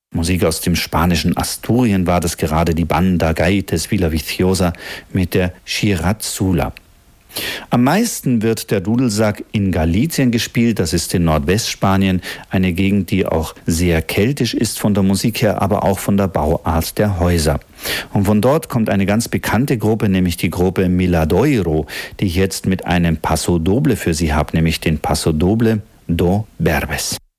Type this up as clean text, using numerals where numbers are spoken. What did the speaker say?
Musik aus dem spanischen Asturien war das gerade die Banda Gaites Villaviciosa mit der Chirrazzula. Am meisten wird der Dudelsack in Galicien gespielt, das ist in Nordwestspanien, eine Gegend, die auch sehr keltisch ist von der Musik her, aber auch von der Bauart der Häuser. Und von dort kommt eine ganz bekannte Gruppe, nämlich die Gruppe Miladoiro, die ich jetzt mit einem Paso Doble für Sie habe, nämlich den Paso Doble do Berbes.